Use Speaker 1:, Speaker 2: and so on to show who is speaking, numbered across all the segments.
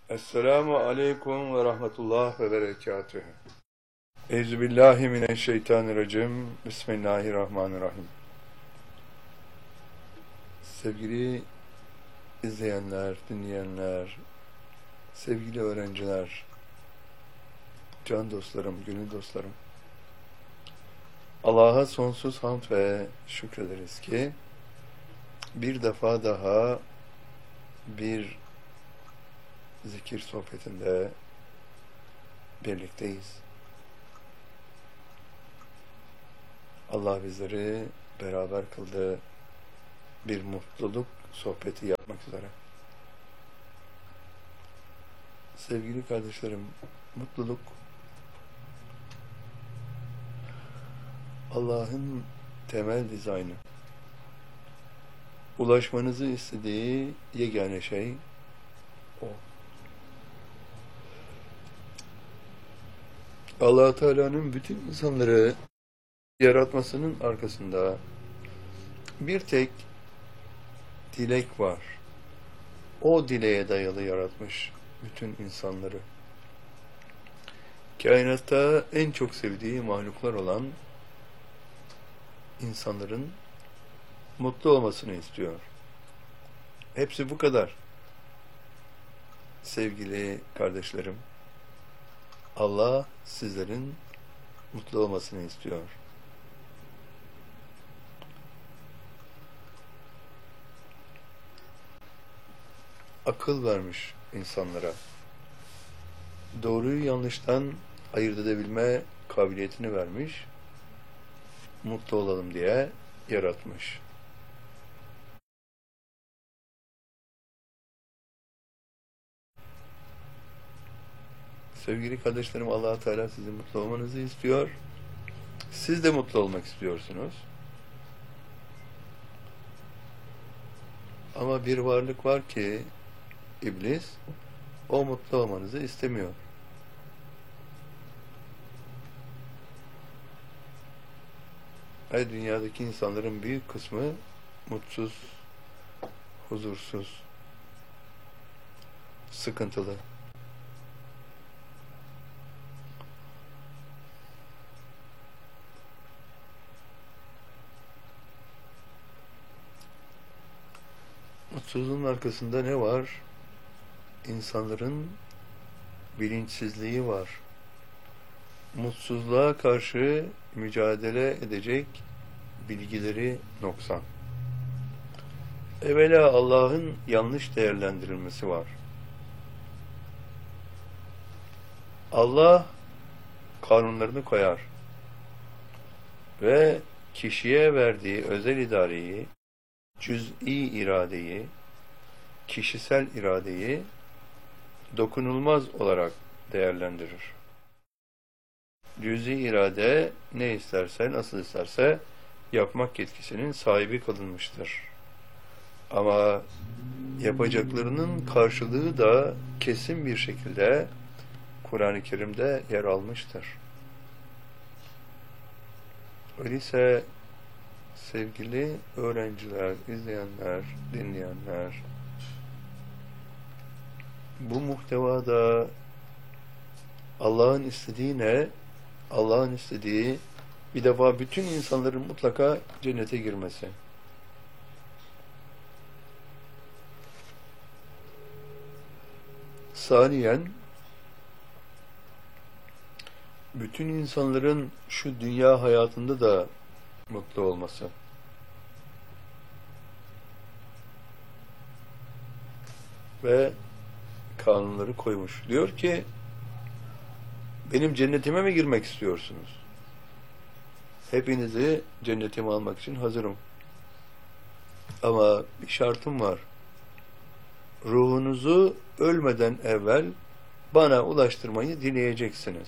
Speaker 1: Esselamu aleyküm ve rahmetullah ve berekatühü. Euzubillahimineşşeytanirracim. Bismillahirrahmanirrahim. Sevgili izleyenler, dinleyenler, sevgili öğrenciler, can dostlarım, gönül dostlarım. Allah'a sonsuz hamd ve şükrederiz ki bir defa daha bir zikir sohbetinde birlikteyiz. Allah bizleri beraber kıldığı bir mutluluk sohbeti yapmak üzere. Sevgili kardeşlerim, mutluluk Allah'ın temel dizaynı. Ulaşmanızı istediği yegane şey o. Allah Teala'nın bütün insanları yaratmasının arkasında bir tek dilek var. O dileğe dayalı yaratmış bütün insanları. Kainatta en çok sevdiği mahluklar olan insanların mutlu olmasını istiyor. Hepsi bu kadar. Sevgili kardeşlerim, Allah sizlerin mutlu olmasını istiyor. Akıl vermiş insanlara. Doğruyu yanlıştan ayırt edebilme kabiliyetini vermiş. Mutlu olalım diye yaratmış. Sevgili kardeşlerim, Allah Teala sizin mutlu olmanızı istiyor. Siz de mutlu olmak istiyorsunuz. Ama bir varlık var ki İblis, o mutlu olmanızı istemiyor. Dünyadaki insanların büyük kısmı mutsuz, huzursuz, sıkıntılı. Mutsuzluğun arkasında ne var? İnsanların bilinçsizliği var. Mutsuzluğa karşı mücadele edecek bilgileri noksan. Evvela Allah'ın yanlış değerlendirilmesi var. Allah kanunlarını koyar ve kişiye verdiği özel idareyi, cüz'i iradeyi, kişisel iradeyi dokunulmaz olarak değerlendirir. Cüz'i irade ne isterse, nasıl isterse yapmak yetkisinin sahibi kılınmıştır. Ama yapacaklarının karşılığı da kesin bir şekilde Kur'an-ı Kerim'de yer almıştır. Öyleyse sevgili öğrenciler, izleyenler, dinleyenler, bu muhtevada Allah'ın istediği ne? Allah'ın istediği bir defa bütün insanların mutlaka cennete girmesi. Saniyen, bütün insanların şu dünya hayatında da mutlu olması. Ve kanunları koymuş. Diyor ki, benim cennetime mi girmek istiyorsunuz? Hepinizi cennetime almak için hazırım. Ama bir şartım var. Ruhunuzu ölmeden evvel bana ulaştırmayı dileyeceksiniz.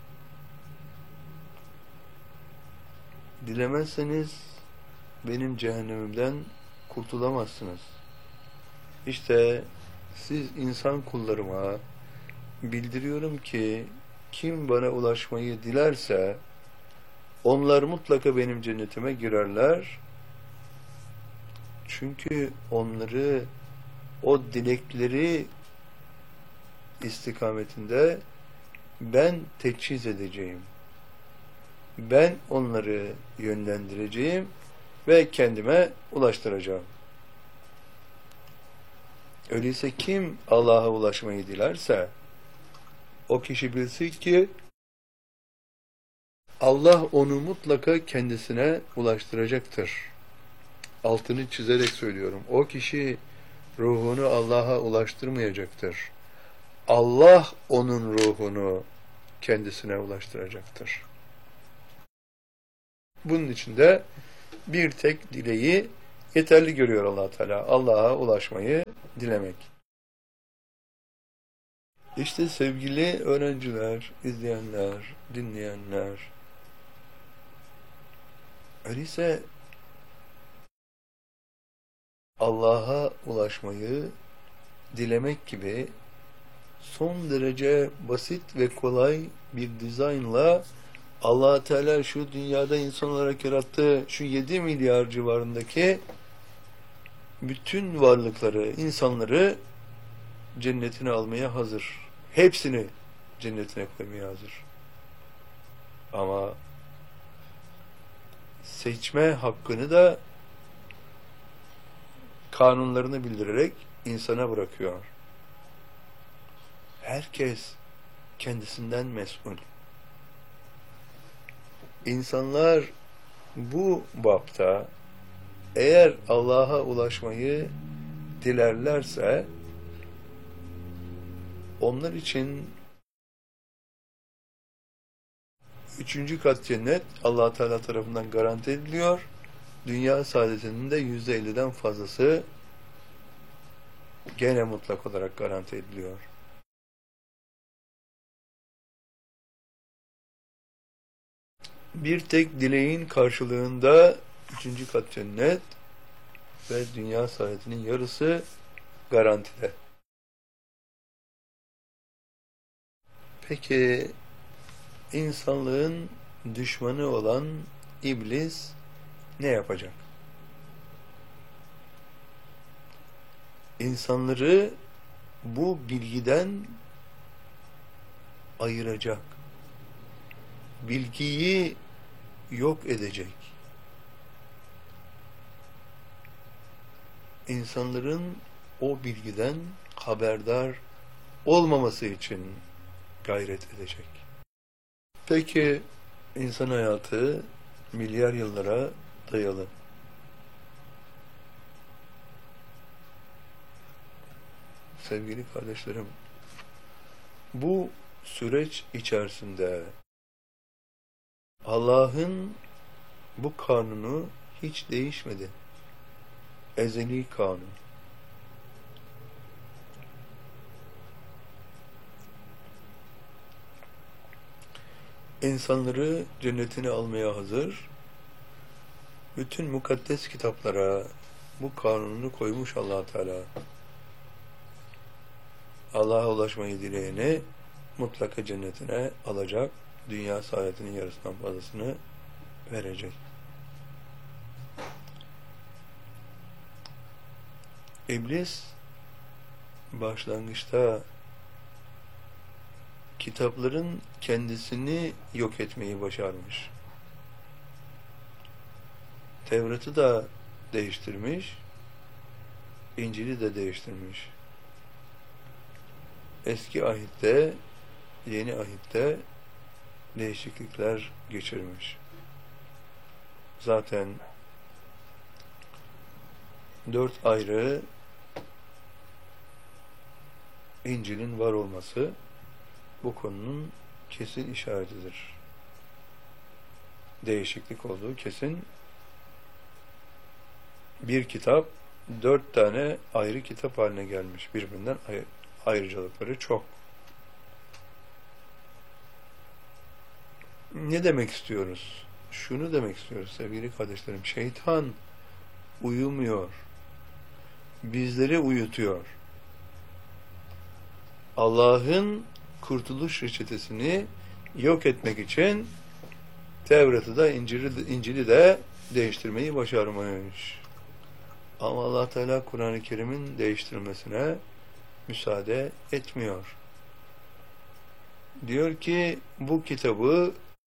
Speaker 1: Dilemezseniz benim cehennemimden kurtulamazsınız. İşte siz insan kullarıma bildiriyorum ki kim bana ulaşmayı dilerse onlar mutlaka benim cennetime girerler. Çünkü onları o dilekleri istikametinde ben teçhiz edeceğim. Ben onları yönlendireceğim ve kendime ulaştıracağım. Öyleyse kim Allah'a ulaşmayı dilerse o kişi bilsin ki Allah onu mutlaka kendisine ulaştıracaktır. Altını çizerek söylüyorum. O kişi ruhunu Allah'a ulaştırmayacaktır. Allah onun ruhunu kendisine ulaştıracaktır. Bunun için de bir tek dileği yeterli görüyor Allah Teala. Allah'a ulaşmayı dilemek. İşte sevgili öğrenciler, izleyenler, dinleyenler, öyleyse Allah'a ulaşmayı dilemek gibi son derece basit ve kolay bir dizaynla Allah Teala şu dünyada insan olarak yarattığı şu 7 milyar civarındaki bütün varlıkları, insanları cennetine almaya hazır. Hepsini cennetine koymaya hazır. Ama seçme hakkını da kanunlarını bildirerek insana bırakıyor. Herkes kendisinden mesul. İnsanlar bu bapta eğer Allah'a ulaşmayı dilerlerse onlar için 3. kat cennet Allah Teala tarafından garanti ediliyor. Dünya saadetinin de %50'den fazlası gene mutlak olarak garanti ediliyor. Bir tek dileğin karşılığında 3. kat cennet ve dünya saadetinin yarısı garantide. Peki insanlığın düşmanı olan iblis ne yapacak? İnsanları bu bilgiden ayıracak. Bilgiyi yok edecek. İnsanların o bilgiden haberdar olmaması için gayret edecek. Peki insan hayatı milyar yıllara dayalı. Sevgili kardeşlerim, bu süreç içerisinde Allah'ın bu kanunu hiç değişmedi. Ezeli kanun. İnsanları cennetine almaya hazır. Bütün mukaddes kitaplara bu kanunu koymuş Allah Teala. Allah'a ulaşmayı dileyeni mutlaka cennetine alacak. Dünya saadetinin yarısından fazlasını verecek. İblis başlangıçta kitapların kendisini yok etmeyi başarmış. Tevrat'ı da değiştirmiş, İncil'i de değiştirmiş. Eski ahitte, yeni ahitte değişiklikler geçirmiş. Zaten 4 ayrı İncil'in var olması bu konunun kesin işaretidir. Değişiklik olduğu kesin. Bir kitap 4 tane ayrı kitap haline gelmiş. Birbirinden ayrıcalıkları çok. Ne demek istiyoruz? Şunu demek istiyoruz sevgili kardeşlerim. Şeytan uyumuyor. Bizleri uyutuyor. Allah'ın kurtuluş reçetesini yok etmek için Tevrat'ı da İncil'i de değiştirmeyi başarmış. Ama Allah Teala Kur'an-ı Kerim'in değiştirilmesine müsaade etmiyor. Diyor ki bu kitabı,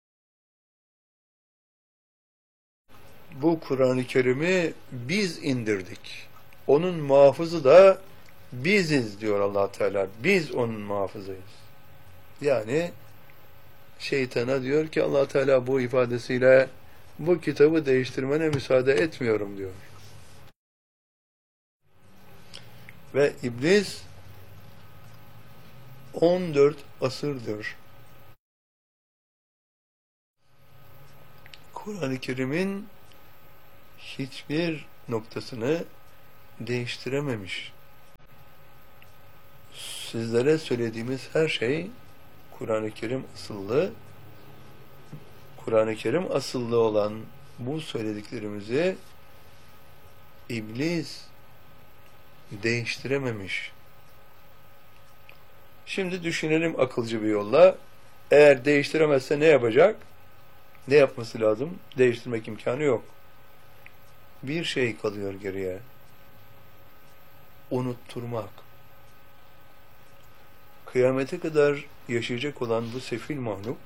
Speaker 1: bu Kur'an-ı Kerim'i biz indirdik. Onun muhafızı da biziz diyor Allah Teala. Biz onun muhafızıyız. Yani şeytana diyor ki Allah Teala bu ifadesiyle bu kitabı değiştirmene müsaade etmiyorum diyor. Ve iblis 14 asırdır Kur'an-ı Kerim'in hiçbir noktasını değiştirememiş. Sizlere söylediğimiz her şey Kur'an-ı Kerim asıllı. Kur'an-ı Kerim asıllı olan bu söylediklerimizi iblis değiştirememiş. Şimdi düşünelim akılcı bir yolla. Eğer değiştiremezse ne yapacak? Ne yapması lazım? Değiştirmek imkanı yok. Bir şey kalıyor geriye. Unutturmak. Kıyamete kadar yaşayacak olan bu sefil mahluk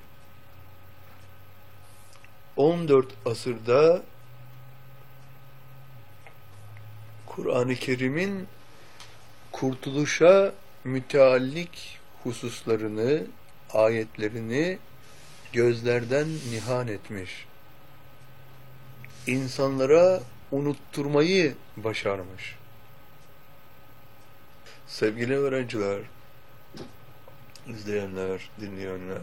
Speaker 1: 14 asırda Kur'an-ı Kerim'in kurtuluşa müteallik hususlarını, ayetlerini gözlerden nihan etmiş. İnsanlara unutturmayı başarmış. Sevgili öğrenciler, izleyenler, dinleyenler,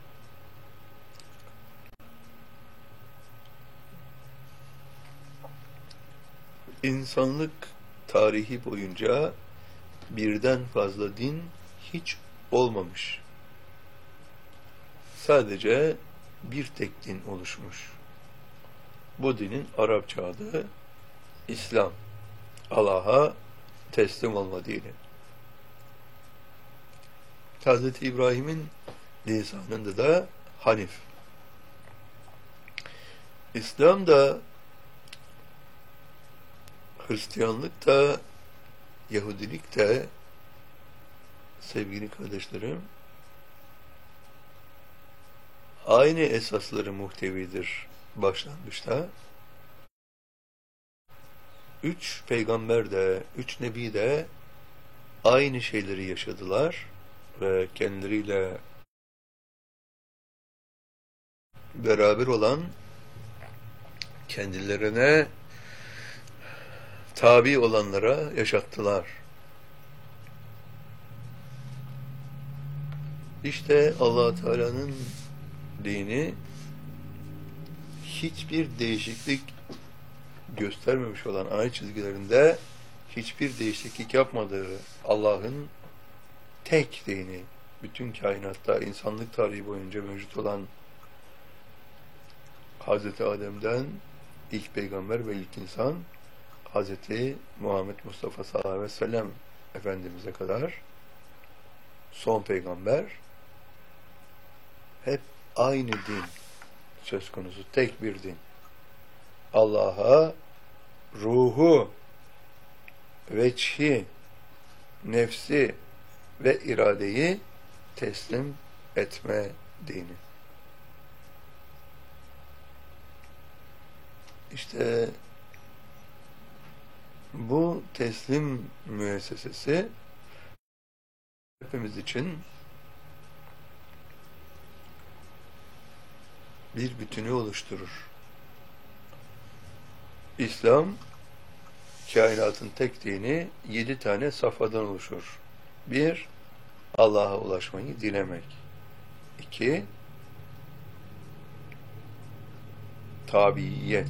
Speaker 1: insanlık tarihi boyunca birden fazla din hiç olmamış. Sadece bir tek din oluşmuş. Bu dinin Arapça adı İslam. Allah'a teslim olma dini. Hz. İbrahim'in lisanında da Hanif. İslam da, Hristiyanlık da, Yahudilik de, sevgili kardeşlerim, aynı esasları muhtevidir başlangıçta. 3 peygamber de, 3 nebi de aynı şeyleri yaşadılar ve kendileriyle beraber olan, kendilerine tabi olanlara yaşattılar. İşte Allah Teala'nın dini hiçbir değişiklik göstermemiş olan ayet çizgilerinde hiçbir değişiklik yapmadığı Allah'ın tek dini, bütün kainatta insanlık tarihi boyunca mevcut olan Hz. Adem'den ilk peygamber ve ilk insan Hz. Muhammed Mustafa sallallahu aleyhi ve sellem Efendimiz'e kadar son peygamber hep aynı din söz konusu, tek bir din. Allah'a ruhu, veçhi, nefsi ve iradeyi teslim etme dini. İşte bu teslim müessesesi hepimiz için bir bütünü oluşturur. İslam, kainatın tek dini 7 tane safhadan oluşur. 1. Allah'a ulaşmayı dilemek. 2. Tabiiyet.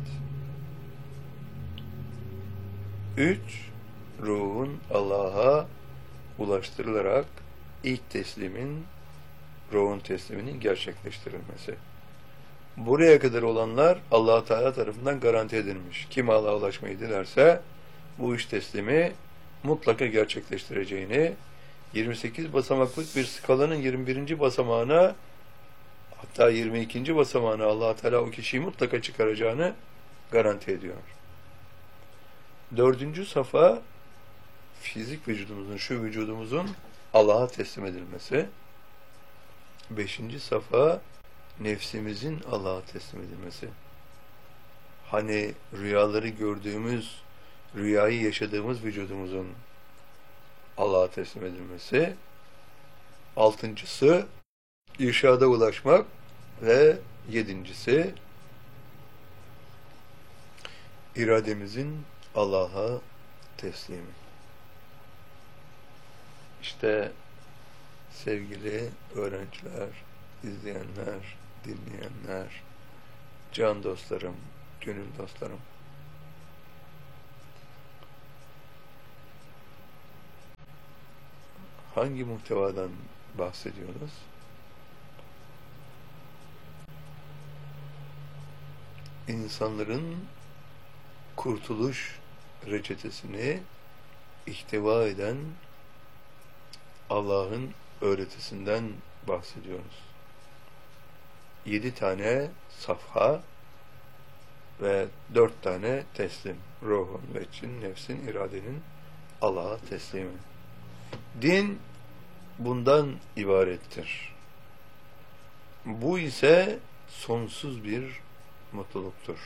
Speaker 1: 3. Ruhun Allah'a ulaştırılarak ilk teslimin, ruhun tesliminin gerçekleştirilmesi. Buraya kadar olanlar Allah Teala tarafından garanti edilmiş. Kim Allah'a ulaşmayı dilerse bu iş teslimi mutlaka gerçekleştireceğini, 28 basamaklık bir skalanın 21. basamağına, hatta 22. basamağına Allah Teala o kişiyi mutlaka çıkaracağını garanti ediyor. 4. safa fizik vücudumuzun, şu vücudumuzun Allah'a teslim edilmesi. Beşinci safa nefsimizin Allah'a teslim edilmesi. Hani rüyaları gördüğümüz, rüyayı yaşadığımız vücudumuzun Allah'a teslim edilmesi. Altıncısı irşada ulaşmak ve yedincisi irademizin Allah'a teslimi. İşte sevgili öğrenciler, izleyenler, dinleyenler, can dostlarım, gönül dostlarım. Hangi muhtevadan bahsediyoruz? İnsanların kurtuluş reçetesini ihtiva eden Allah'ın öğretisinden bahsediyoruz. 7 tane safha ve 4 tane teslim. Ruhun, veccin, nefsin, iradenin Allah'a teslimi. Din bundan ibarettir. Bu ise sonsuz bir mutluluktur.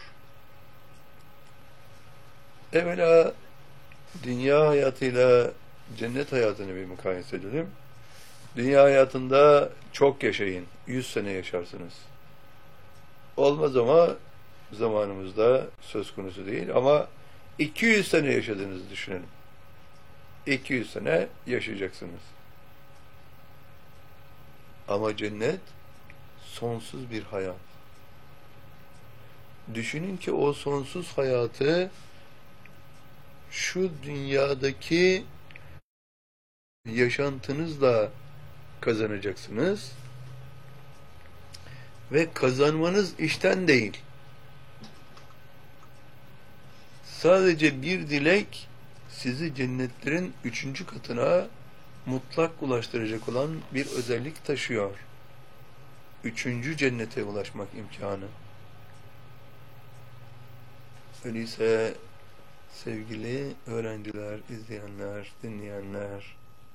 Speaker 1: Evvela dünya hayatıyla cennet hayatını bir mukayese edelim. Dünya hayatında çok yaşayın. 100 sene yaşarsınız. Olmaz ama zamanımızda söz konusu değil ama 200 sene yaşadığınızı düşünelim. 200 sene yaşayacaksınız. Ama cennet sonsuz bir hayat. Düşünün ki o sonsuz hayatı şu dünyadaki yaşantınızla kazanacaksınız ve kazanmanız işten değil. Sadece bir dilek sizi cennetlerin 3. katına mutlak ulaştıracak olan bir özellik taşıyor. 3. cennete ulaşmak imkanı. Öyleyse sevgili öğrenciler, izleyenler, dinleyenler,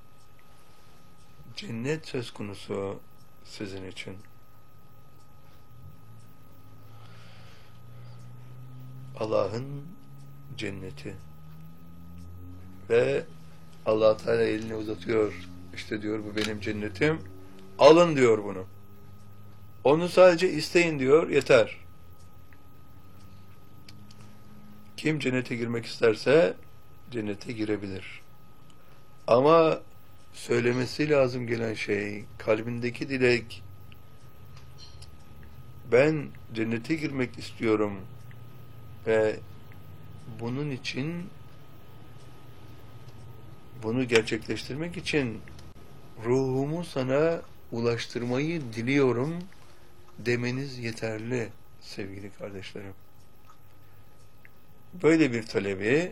Speaker 1: cennet söz konusu sizin için. Allah'ın cenneti. Ve Allah Teala elini uzatıyor. İşte diyor bu benim cennetim. Alın diyor bunu. Onu sadece isteyin diyor. Yeter. Kim cennete girmek isterse cennete girebilir. Ama söylemesi lazım gelen şey, kalbindeki dilek, ben cennete girmek istiyorum ve bunun için, bunu gerçekleştirmek için ruhumu sana ulaştırmayı diliyorum demeniz yeterli sevgili kardeşlerim. Böyle bir talebi,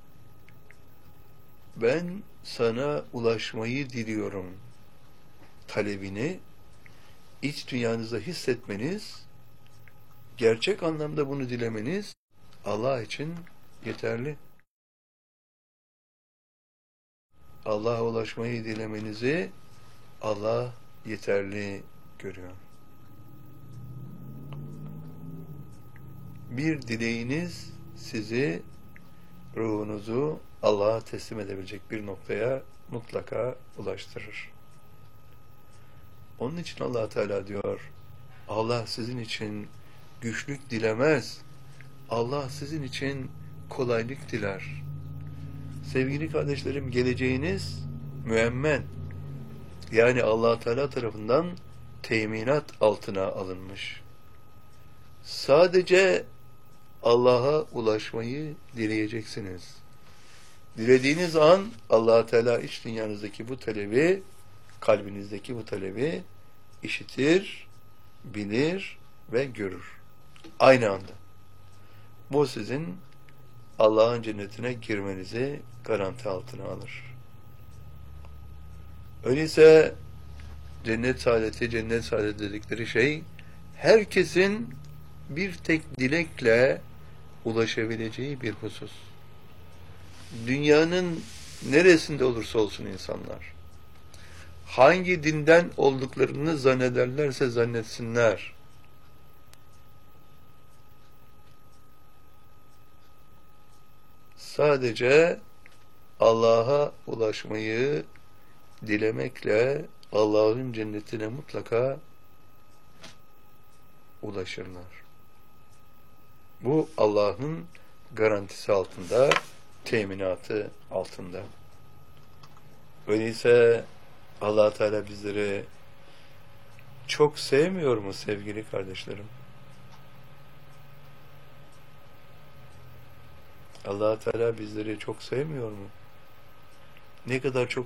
Speaker 1: ben sana ulaşmayı diliyorum talebini iç dünyanızda hissetmeniz, gerçek anlamda bunu dilemeniz Allah için yeterli. Allah'a ulaşmayı dilemenizi Allah yeterli görüyor. Bir dileğiniz sizi, ruhunuzu Allah'a teslim edebilecek bir noktaya mutlaka ulaştırır. Onun için Allah Teala diyor, Allah sizin için güçlük dilemez. Allah sizin için kolaylık diler. Sevgili kardeşlerim, geleceğiniz müemmen. Yani Allah Teala tarafından teminat altına alınmış. Sadece Allah'a ulaşmayı dileyeceksiniz. Dilediğiniz an Allah Teala iç dünyanızdaki bu talebi, kalbinizdeki bu talebi işitir, bilir ve görür. Aynı anda. Bu sizin Allah'ın cennetine girmenizi garanti altına alır. Öyleyse cennet saadeti dedikleri şey, herkesin bir tek dilekle ulaşabileceği bir husus. Dünyanın neresinde olursa olsun insanlar, hangi dinden olduklarını zannederlerse zannetsinler. Sadece Allah'a ulaşmayı dilemekle Allah'ın cennetine mutlaka ulaşırlar. Bu Allah'ın garantisi altında, teminatı altında. Öyleyse Allah Teala bizleri çok sevmiyor mu sevgili kardeşlerim? Allah Teala bizleri çok sevmiyor mu? Ne kadar çok